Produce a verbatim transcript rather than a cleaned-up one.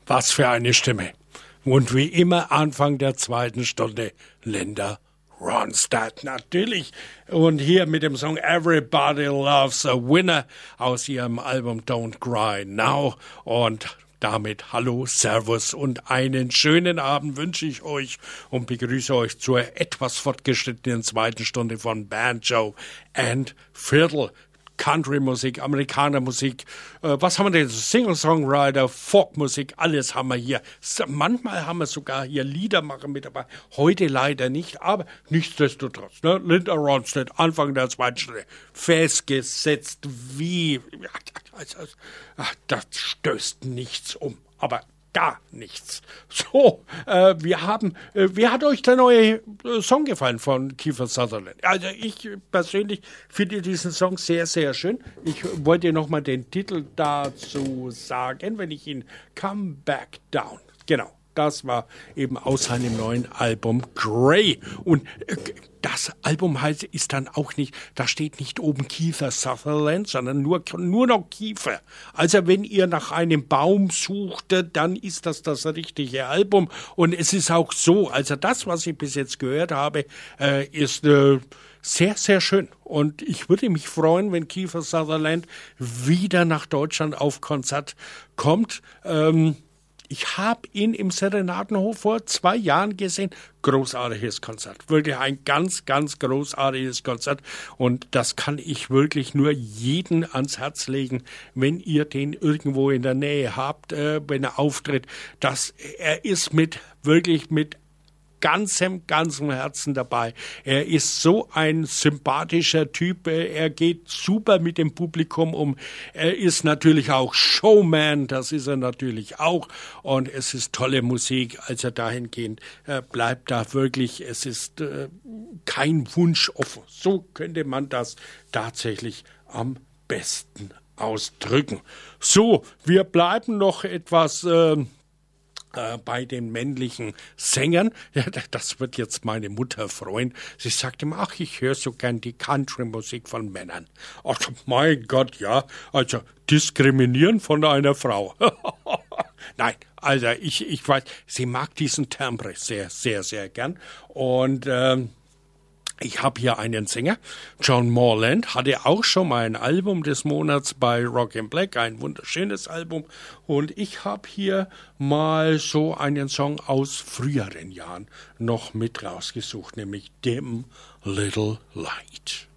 Was für eine Stimme. Und wie immer Anfang der zweiten Stunde Linda Ronstadt, natürlich. Und hier mit dem Song Everybody Loves a Winner aus ihrem Album Don't Cry Now. Und damit hallo, servus und einen schönen Abend wünsche ich euch und begrüße euch zur etwas fortgeschrittenen zweiten Stunde von Banjo and Fiddle. Country-Musik, Amerikaner-Musik, äh, was haben wir denn? Singer-Songwriter, Folk-Musik, alles haben wir hier. Manchmal haben wir sogar hier Liedermacher mit dabei, heute leider nicht, aber nichtsdestotrotz, ne? Linda Ronstadt, Anfang der zweiten Stunde, festgesetzt wie, also, ach, das stößt nichts um, aber gar nichts. So, äh, wir haben, äh, wie hat euch der neue äh, Song gefallen von Kiefer Sutherland? Also ich persönlich finde diesen Song sehr, sehr schön. Ich wollte nochmal den Titel dazu sagen, wenn ich ihn Come Back Down, genau. Das war eben aus seinem neuen Album Grey. Und äh, das Album heißt, ist dann auch nicht, da steht nicht oben Kiefer Sutherland, sondern nur, nur noch Kiefer. Also wenn ihr nach einem Baum suchtet, dann ist das das richtige Album. Und es ist auch so, also das, was ich bis jetzt gehört habe, äh, ist äh, sehr, sehr schön. Und ich würde mich freuen, wenn Kiefer Sutherland wieder nach Deutschland auf Konzert kommt. Ähm, Ich habe ihn im Serenadenhof vor zwei Jahren gesehen. Großartiges Konzert. Wirklich ein ganz, ganz großartiges Konzert. Und das kann ich wirklich nur jedem ans Herz legen, wenn ihr den irgendwo in der Nähe habt, äh, wenn er auftritt. Dass er ist mit, wirklich mit ganzem, ganzem Herzen dabei. Er ist so ein sympathischer Typ. Er geht super mit dem Publikum um. Er ist natürlich auch Showman. Das ist er natürlich auch. Und es ist tolle Musik. Also dahingehend äh, bleibt da wirklich, es ist äh, kein Wunsch offen. So könnte man das tatsächlich am besten ausdrücken. So, wir bleiben noch etwas Äh, bei den männlichen Sängern. Ja, das wird jetzt meine Mutter freuen. Sie sagt immer, ach, ich höre so gern die Country-Musik von Männern. Ach, mein Gott, ja. Also, diskriminieren von einer Frau. Nein, also ich, ich weiß, sie mag diesen Timbre sehr, sehr, sehr gern. Und ähm, ich habe hier einen Sänger, John Morland, hatte auch schon mal ein Album des Monats bei Rock and Black, ein wunderschönes Album. Und ich habe hier mal so einen Song aus früheren Jahren noch mit rausgesucht, nämlich Dim Little Light.